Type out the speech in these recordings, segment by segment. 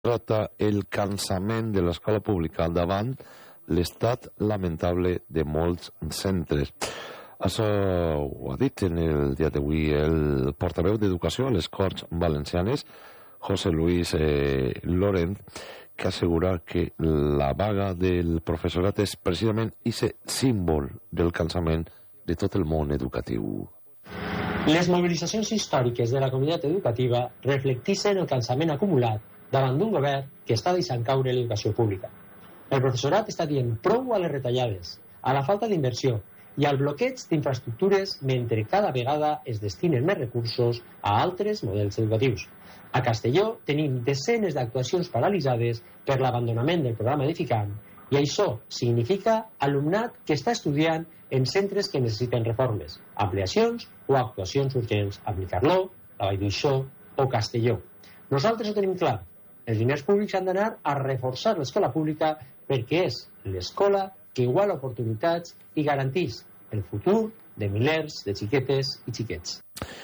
trata el cansament de l'escola pública davant l'estat lamentable de molts centres. Això ho ha dit en el dia d'avui el portaveu d'Educació a les Corts Valencianes, José Luis Lorenz, que assegura que la vaga del professorat és precisament aquest símbol del cansament de tot el món educatiu. Les mobilitzacions històriques de la comunitat educativa reflecteixen el cansament acumulat davant d'un govern que està deixant caure l'educació pública. El professorat està dient prou a les retallades, a la falta d'inversió i al bloqueig d'infraestructures mentre cada vegada es destinen més recursos a altres models educatius. A Castelló tenim desenes d'actuacions paralitzades per l'abandonament del programa edificant i això significa alumnat que està estudiant en centres que necessiten reformes, ampliacions o actuacions urgents a Benicarló, la Vall d'Uixó o Castelló. Nosaltres ho tenim clar. Els diners públics han d'anar a reforçar l'escola pública perquè és l'escola que iguala oportunitats i garanteix el futur de milers de xiquetes i xiquets.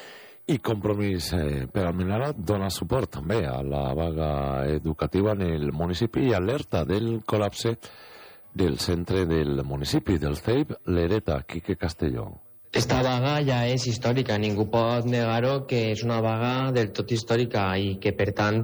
I Compromís per Almenara dona suport també a la vaga educativa en el municipi i alerta del col·lapse del centre del municipi, del CEIP, l'Hereta, Quique Castelló. Esta vaga ja és històrica, ningú pot negar-ho que és una vaga del tot històrica i que, per tant,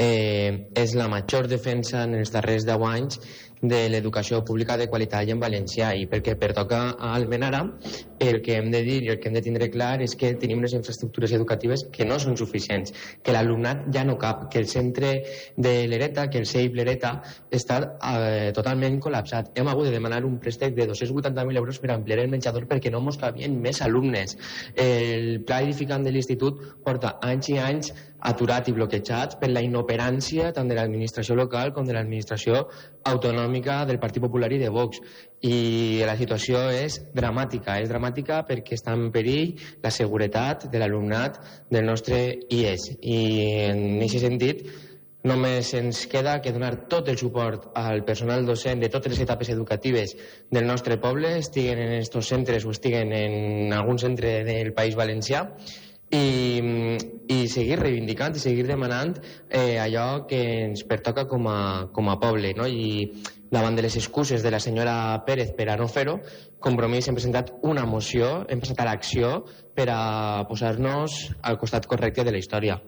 és la major defensa en els darrers 10 anys de l'educació pública de qualitat en valencià, i perquè pertoca a Almenara el que hem de dir i el que hem de tindre clar és que tenim unes infraestructures educatives que no són suficients, que l'alumnat ja no cap, que el centre de l'Hereta, que el CEIP l'Hereta està totalment col·lapsat. Hem hagut de demanar un préstec de 280.000 euros per ampliar el menjador perquè no mos cabien més alumnes. El pla edificant de l'institut porta anys i anys aturat i bloquejat per la inoperància tant de l'administració local com de l'administració autonòmica del Partit Popular i de Vox. I la situació és dramàtica perquè està en perill la seguretat de l'alumnat del nostre IES. I en aquest sentit només ens queda que donar tot el suport al personal docent de totes les etapes educatives del nostre poble, estiguen en aquests centres o estiguen en algun centre del País Valencià, i seguir reivindicant i seguir demanant allò que ens pertoca com a poble, no? I davant de les excuses de la senyora Pérez per a no fer-ho, Compromís hem presentat una moció, hem passat a l'acció per a posar-nos al costat correcte de la història.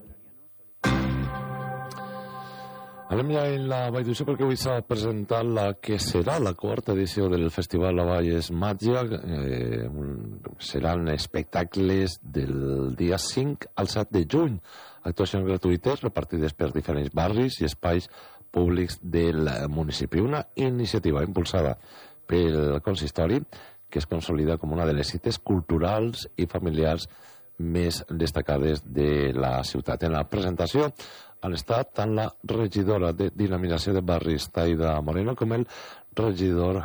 Anem ja en la Vall d'Uixó perquè avui s'ha presentat la que serà la quarta edició del Festival La Vall és Màgia. Seran espectacles del dia 5 al 7 de juny. Actuacions gratuïtes repartides per diferents barris i espais públics del municipi. Una iniciativa impulsada pel consistori que es consolida com una de les cites culturals i familiars més destacades de la ciutat. En la presentació han estat tant la regidora de Dinamització de Barris, Taida Moreno, com el regidor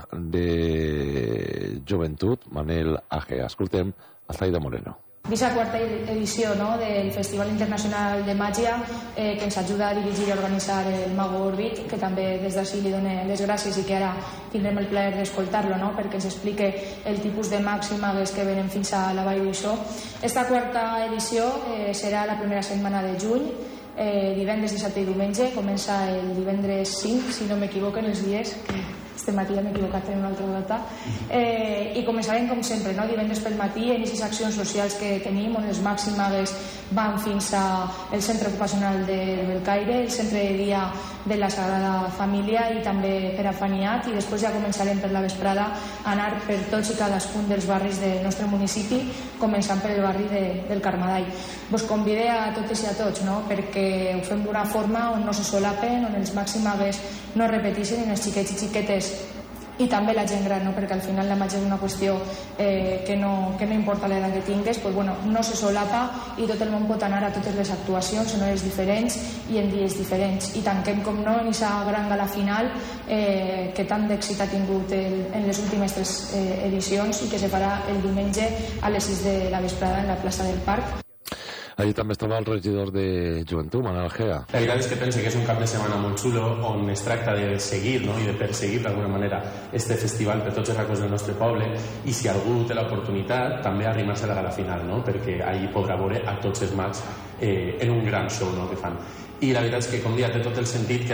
de Joventut, Manel Agea. Escoltem a Taida Moreno. Aquesta quarta edició del Festival Internacional de Màgia que ens ajuda a dirigir i organitzar el Mago Orbit, que també des d'ací li dono les gràcies i que ara tindrem el plaer d'escoltar-lo perquè ens explique el tipus de mags i magues que venen fins a la Vall d'Uixó. Esta quarta edició serà la primera setmana de juny, divendres, dissabte i diumenge. Comença el divendres 5, si no m'equivoco en els dies, este matí ja m'he equivocat en una altra data, i començarem com sempre, divendres pel matí en aquestes accions socials que tenim, on els mags i magues van fins al centre ocupacional de Belcaire, el centre de dia de la Sagrada Família i també per a Faniat, i després ja començarem per la vesprada a anar per tots i cadascun dels barris del nostre municipi, començant per el barri del Carmadall. Vos convide a totes i a tots perquè ho fem d'una forma on no se solapen, on els mags i magues no repeteixen, i els xiquets i xiquetes i també la gent gran, perquè al final la màgia és una qüestió que no importa l'edat que tingues, no se solapa i tot el món pot anar a totes les actuacions en hores diferents i en dies diferents. I tanquem, com no, en aquesta gran gala final que tant d'èxit ha tingut en les últimes 3 edicions i que se farà el diumenge a les 6 de la vesprada en la plaça del Parc. Allí també estava el regidor de Joventut, Manel Agea. La veritat és que pense que és un cap de setmana molt xulo on es tracta de seguir i de perseguir d'alguna manera este festival per tots els racons del nostre poble, i si algú té l'oportunitat també arrimar-se a la gala final, perquè allí podrà veure a tots els mags en un gran show, no?, que fan. I la veritat és que, com dia, té tot el sentit que